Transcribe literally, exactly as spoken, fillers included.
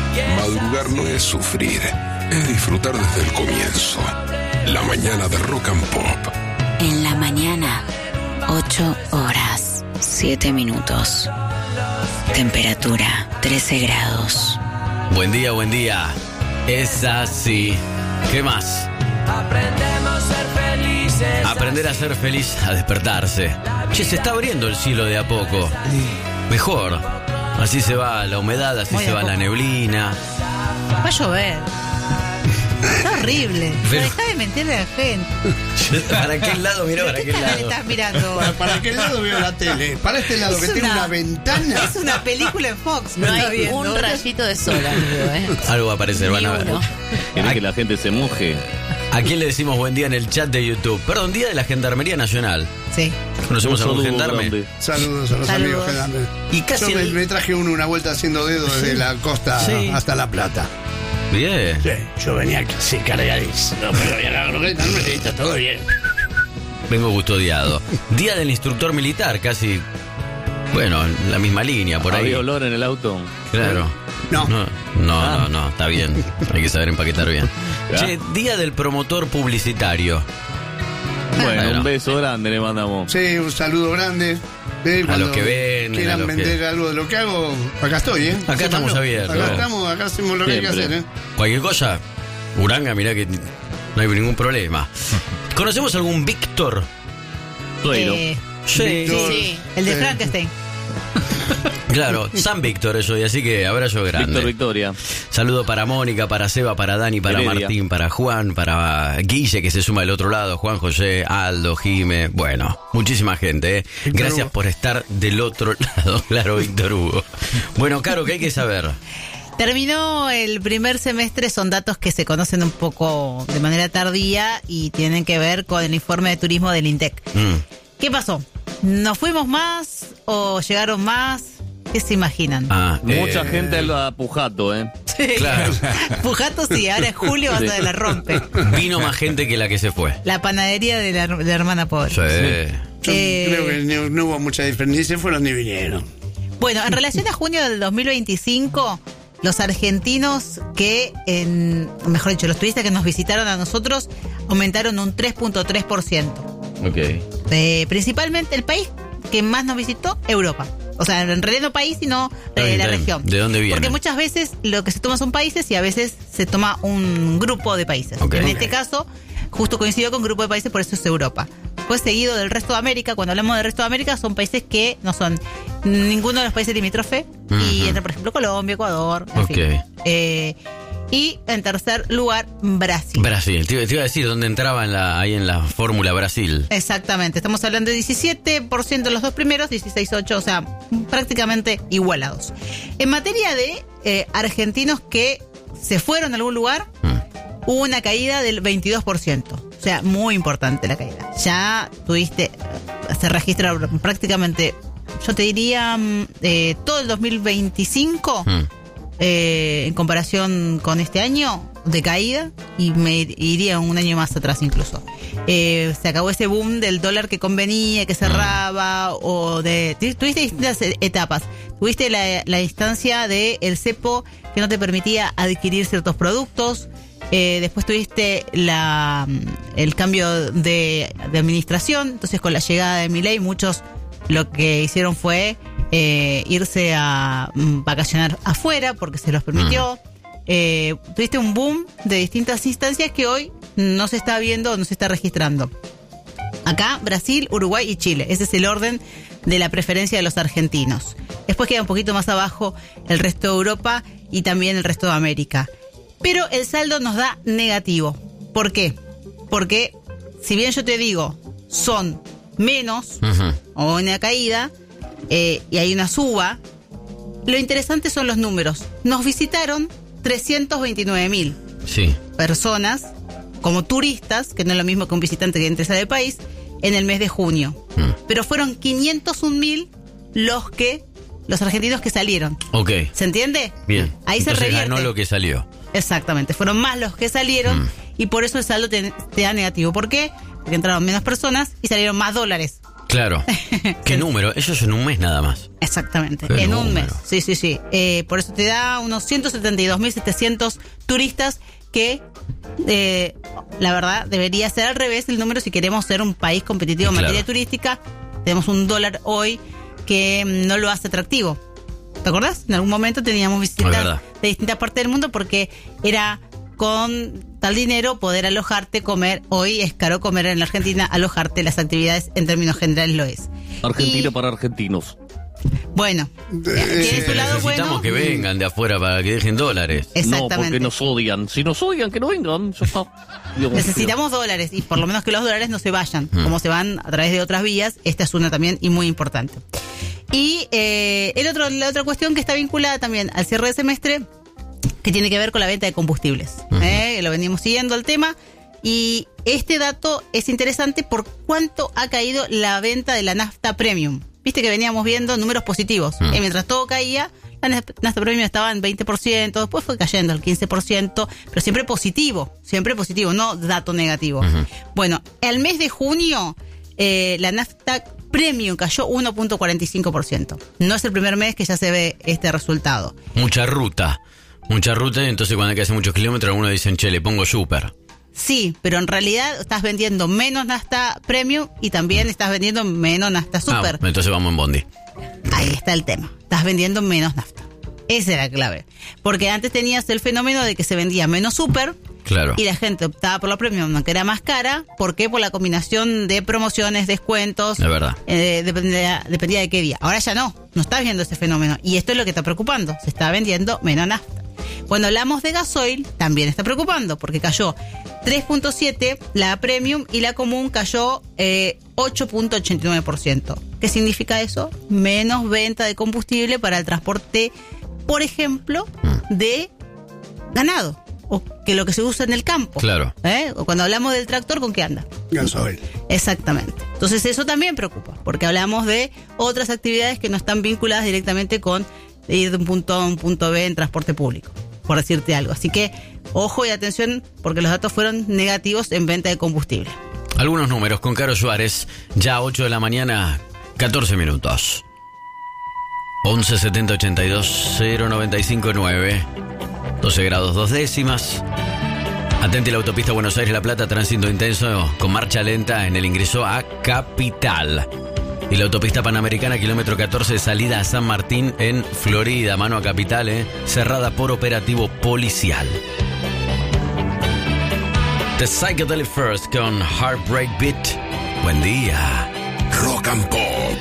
Madrugar no es sufrir, es disfrutar desde el comienzo. La mañana de Rock and Pop. En la mañana, ocho horas, siete minutos. Temperatura, trece grados. Buen día, buen día. Es así. ¿Qué más? Aprendemos a ser felices. Aprender a ser feliz, a despertarse. Che, se está abriendo el cielo de a poco. Mejor. Así se va la humedad, así Muy se a va poco. la neblina. Va a llover. Está horrible. Pero- Deja de mentirle a la gente. ¿Para qué lado? Mirá, ¿para ¿Qué qué canal lado? estás mirando? ¿Para, para qué lado veo la tele? Para este lado Es que tiene una- una ventana. Es una película en Fox. No ¿me está hay viendo? un rayito de sol, amigo, ¿eh? Algo va a aparecer, van Ni a ver. uno. ¿Querés que la gente se moje? ¿A quién le decimos buen día en el chat de YouTube? Perdón, día de la Gendarmería Nacional. Sí. ¿Conocemos a algún saludo gendarme? grande. Saludos a los Saludos. amigos gendarmes. Y casi Yo me, el- me traje uno una vuelta haciendo dedo desde la costa Sí. hasta La Plata. Bien. Sí, yo venía casi cargadísimo. No, pero ya la croqueta, no me está todo bien. Vengo custodiado. Día del instructor militar, casi. Bueno, en la misma línea, por ahí. ¿Había olor en el auto? Claro. No. No, no, Ah. no, no, está bien. Hay que saber empaquetar bien. Ya. Che, día del promotor publicitario. Bueno, Bueno. un beso grande le mandamos. Sí, un saludo grande. Sí, cuando los que venden, a quieran los que- vender algo de lo que hago, acá estoy, ¿eh? Acá estamos Sépanlo. abiertos. Acá estamos, acá hacemos lo que hay que Siempre. hacer, ¿eh? Cualquier cosa, Uranga, mirá que no hay ningún problema. ¿Conocemos algún Víctor? Suero. Eh, Sí. Víctor. Sí. el de Sí. Frankenstein. Claro, San Víctor es hoy, así que abrazo grande. Víctor Victoria. Saludo para Mónica, para Seba, para Dani, para Heredia. Martín, para Juan, para Guille, que se suma del otro lado, Juan José, Aldo, Jime. Bueno, muchísima gente, ¿eh? Víctor Gracias Hugo. por estar del otro lado, claro, Víctor Hugo. Bueno, Caro, ¿qué hay que saber? Terminó el primer semestre, son datos que se conocen un poco de manera tardía y tienen que ver con el informe de turismo del INTEC. Mm. ¿Qué pasó? ¿Nos fuimos más o llegaron más? ¿Qué se imaginan? Ah, Mucha eh, gente a Pujato, ¿eh? Claro, Pujato sí, ahora en julio Sí. hasta de la rompe. vino más gente que la que se fue. La panadería de la, de la hermana pobre. Sí. Yo Eh, creo que no, no hubo mucha diferencia, ni se fueron ni vinieron. Bueno, en relación a junio del dos mil veinticinco, los argentinos que, en, mejor dicho, los turistas que nos visitaron a nosotros aumentaron un tres punto tres por ciento. Ok. Eh, principalmente el país que más nos visitó, Europa. O sea, en realidad no país, sino Está eh, bien, la está bien. región. ¿De dónde viene? Porque muchas veces lo que se toma son países y a veces se toma un grupo de países. Ok. En Ok. este caso, justo coincidió con grupo de países, por eso es Europa. Pues seguido del resto de América, cuando hablamos del resto de América, son países que no son ninguno de los países limítrofes. Y Ujú. entra, por ejemplo, Colombia, Ecuador, en Ok. fin. Eh, y en tercer lugar, Brasil. Brasil. Te, iba- te iba a decir dónde entraba en la, ahí en la fórmula Brasil. Exactamente, estamos hablando de diecisiete por ciento los dos primeros, dieciséis punto ocho por ciento, o sea, prácticamente igualados. En materia de eh, argentinos que se fueron a algún lugar, Mm. hubo una caída del veintidós por ciento. O sea, muy importante la caída. Ya tuviste, se registra prácticamente, yo te diría, mm, eh, todo el dos mil veinticinco, Mm. eh, en comparación con este año, de caída, y me iría un año más atrás incluso. Eh, se acabó ese boom del dólar que convenía, que cerraba, o de... tu- Tuviste distintas e- etapas. Tuviste la, la instancia del cepo que no te permitía adquirir ciertos productos. Eh, después tuviste la, el cambio de, de administración. Entonces, con la llegada de Milei, muchos lo que hicieron fue eh, irse a mm, vacacionar afuera porque se los permitió. Eh, tuviste un boom de distintas instancias que hoy no se está viendo o no se está registrando. Acá, Brasil, Uruguay y Chile. Ese es el orden de la preferencia de los argentinos. Después queda un poquito más abajo el resto de Europa y también el resto de América. Pero el saldo nos da negativo. ¿Por qué? Porque si bien yo te digo, son menos Ujú. o una caída eh, y hay una suba, lo interesante son los números. Nos visitaron trescientos veintinueve mil Sí. personas como turistas, que no es lo mismo que un visitante que entra y sale del país, en el mes de junio. Mm. Pero fueron quinientos un mil los que, los argentinos que salieron. Ok. ¿Se entiende? Bien. Ahí se Entonces revierte. ganó lo que salió. Exactamente, fueron más los que salieron Mm. y por eso el saldo te, te da negativo. ¿Por qué? Porque entraron menos personas y salieron más dólares. Claro. ¿Qué número? Eso es en un mes nada más. Exactamente, Qué en un número. mes. Sí, sí, sí. Eh, por eso te da unos ciento setenta y dos mil setecientos turistas que, eh, la verdad, debería ser al revés el número si queremos ser un país competitivo en Claro. materia turística. Tenemos un dólar hoy que mm, no lo hace atractivo. ¿Te acordás? En algún momento teníamos Es visitas verdad. de distintas partes del mundo porque era con tal dinero poder alojarte, comer. Hoy es caro comer en la Argentina, alojarte, las actividades en términos generales lo es. Argentina Y, para argentinos. bueno, tiene su lado Necesitamos bueno. que vengan de afuera para que dejen dólares. No, Exactamente. porque nos odian. Si nos odian, que no vengan. Ya está. Dios mío. Necesitamos dólares y por lo menos que los dólares no se vayan, Mm. como se van a través de otras vías. Esta es una también y muy importante. Y eh, el otro, la otra cuestión que está vinculada también al cierre de semestre, que tiene que ver con la venta de combustibles. Ujú. Eh, lo venimos siguiendo el tema. Y este dato es interesante por cuánto ha caído la venta de la nafta premium. Viste que veníamos viendo números positivos. Mm. Eh, mientras todo caía, la naf- nafta premium estaba en veinte por ciento, después fue cayendo al quince por ciento, pero siempre positivo, siempre positivo, no dato negativo. Ujú. Bueno, el mes de junio, eh, la nafta premium cayó uno punto cuarenta y cinco por ciento. No es el primer mes que ya se ve este resultado. Mucha ruta. Mucha ruta, y entonces cuando hay que hacer muchos kilómetros, algunos dicen, che, le pongo super. Sí, pero en realidad estás vendiendo menos nafta premium y también estás vendiendo menos nafta super. Ah, entonces vamos en bondi. Ahí está el tema. Estás vendiendo menos nafta. Esa era la clave. Porque antes tenías el fenómeno de que se vendía menos super Claro. y la gente optaba por la premium, aunque era más cara. ¿Por qué? Por la combinación de promociones, descuentos. Es verdad. Eh, dependía, dependía de qué día. Ahora ya no. No estás viendo ese fenómeno. Y esto es lo que está preocupando. Se está vendiendo menos nafta. Cuando hablamos de gasoil, también está preocupando, porque cayó tres punto siete la premium y la común cayó eh, ocho punto ochenta y nueve por ciento. ¿Qué significa eso? Menos venta de combustible para el transporte, por ejemplo, de ganado, o que lo que se usa en el campo. Claro. ¿Eh? O cuando hablamos del tractor, ¿con qué anda? Gasoil. Exactamente. Entonces eso también preocupa, porque hablamos de otras actividades que no están vinculadas directamente con ir de un punto A a un punto B en transporte público, por decirte algo. Así que ojo y atención, porque los datos fueron negativos en venta de combustible. Algunos números con Caro Suárez, ya ocho de la mañana, catorce minutos. once setenta ochenta y dos cero noventa y cinco nueve, doce grados dos décimas. Atente la autopista Buenos Aires-La Plata, tránsito intenso con marcha lenta en el ingreso a Capital. Y la autopista Panamericana, kilómetro catorce, salida a San Martín en Florida, mano a Capital, eh, cerrada por operativo policial. The Psychedelic First con Heartbreak Beat. Buen día. Rock and Pop.